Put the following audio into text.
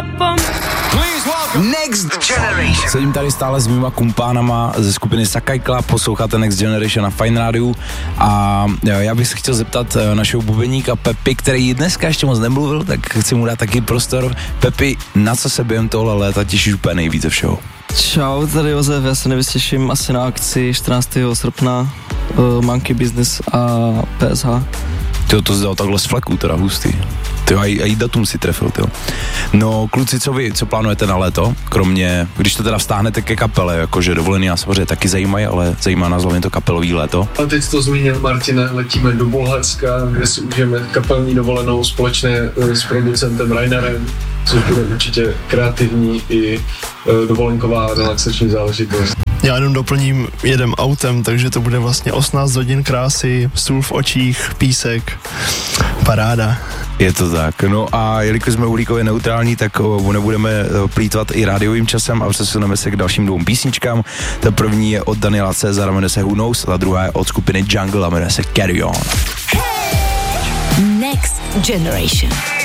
up on. Next Generation. Sedím tady stále s mýma kumpánama ze skupiny Sakai Club, posloucháte Next Generation na Fine Rádiu a já bych se chtěl zeptat našeho bubeníka Pepi, který dneska ještě moc nemluvil, tak chci mu dát taky prostor. Pepi, na co se během tohle léta těšíš úplně nejvíce všeho? Čau, tady Josef, já se nejvíc těším asi na akci 14. srpna Monkey Business a PSH. Tyjo, to zdal takhle z fleku, teda hustý. Tyjo, a i datum si trefil, tyjo. No, kluci, co vy, co plánujete na léto? Kromě, když to teda vztáhnete ke kapele, jakože dovolený nás samozřejmě taky zajímají, ale zajímá nás hlavně to kapelový léto. A teď to zmínil Martine, letíme do Bulharska, kde si užijeme kapelní dovolenou společně s producentem Rainerem, což bude určitě kreativní i dovolenková relaxační záležitost. Já jenom doplním, jedem autem, takže to bude vlastně 18 hodin krásy, sůl v očích, písek, paráda. Je to tak, no a jelikož jsme uhlíkově neutrální, tak nebudeme plýtvat i rádiovým časem a přesuneme se k dalším dvou písničkám. Ta první je od Daniela Cezara, jmenuje se Who Knows, a ta druhá je od skupiny Jungle a jmenuje se Carry On. Next Generation.